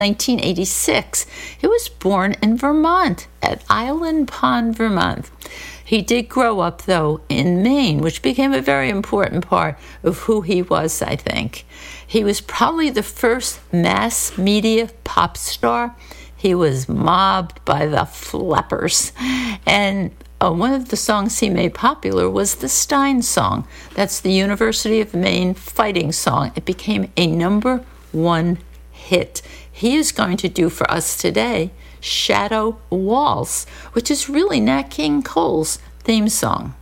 1986. He was born in Vermont, at Island Pond, Vermont. He did grow up, though, in Maine, which became a very important part of who he was, I think. He was probably the first mass media pop star. He was mobbed by the flappers. And one of the songs he made popular was the Stein song. That's the University of Maine fighting song. It became a #1 hit. He is going to do for us today Shadow Waltz, which is really Nat King Cole's theme song.